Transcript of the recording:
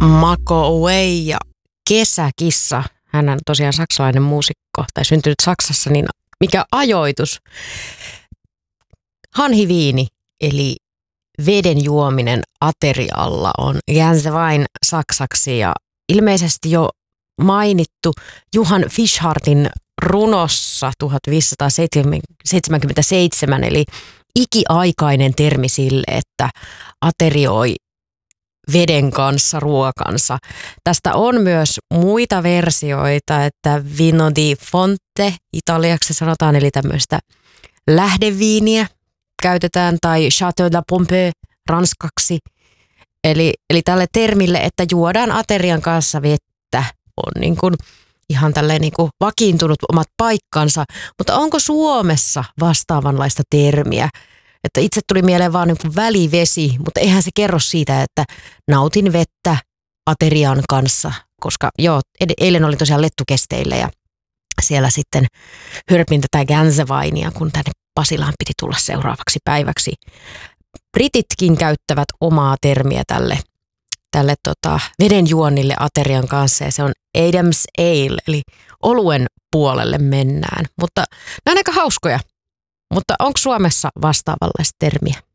Mako Away ja Kesäkissa. Hän on tosiaan saksalainen muusikko tai syntynyt Saksassa, niin mikä ajoitus? Hanhiviini eli veden juominen aterialla on Gänsewein saksaksi ja ilmeisesti jo mainittu Johann Fischartin runossa 1577, eli ikiaikainen termi sille, että aterioi veden kanssa ruokansa. Tästä on myös muita versioita, että vino di fonte italiaksi sanotaan, eli tämmöistä lähdeviiniä käytetään, tai Château de la Pompe ranskaksi. Eli tälle termille, että juodaan aterian kanssa vettä, on niin kuin ihan tälleen niin kuin vakiintunut omat paikkansa. Mutta onko Suomessa vastaavanlaista termiä? Että itse tuli mieleen vaan niin kuin välivesi, mutta eihän se kerro siitä, että nautin vettä aterian kanssa. Koska joo, eilen olin tosiaan lettukesteillä ja siellä sitten hörpin tätä Gänseweinia, kun tänne Pasilaan piti tulla seuraavaksi päiväksi. Brititkin käyttävät omaa termiä tälle vedenjuonnille aterian kanssa ja se on Adam's Ale, eli oluen puolelle mennään. Mutta nämä on aika hauskoja. Mutta onko Suomessa vastaavanlaista termiä?